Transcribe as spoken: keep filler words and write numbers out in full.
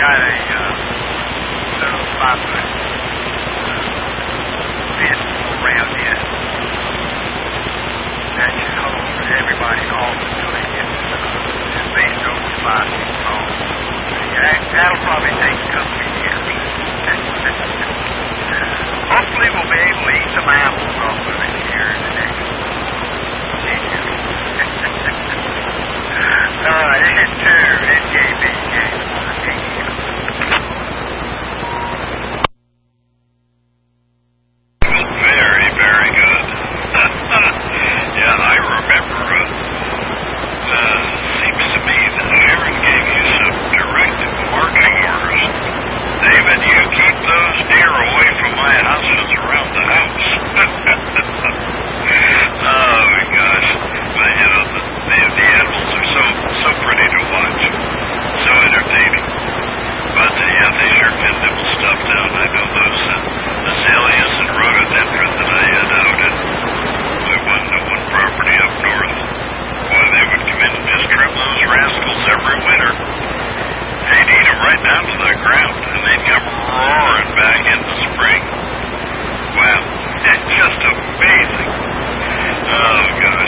got a uh, little five foot fence around it that should hold everybody off until they get uh, at least over five feet tall. That, that'll probably take a couple of years. Hopefully we'll be able to eat some apples off of it here in the next ten years. uh, it too, it gave me Very, very good. Yeah, I remember, uh, uh, seems to me that Sharon gave you some direct marketing orders. David, you keep those deer away from my houses around the house. Oh my gosh. But you know, the, the, the animals are so, so pretty to watch. So entertaining. But uh, yeah, they sure can nibble stuff down. I know those uh, azaleas and rhododendron that I had out at my one, uh, one property up north. Boy, they would come in and just trim those rascals every winter. They'd eat them right down to the ground, and they'd come roaring back in the spring. Wow, it's just amazing. Oh, gosh.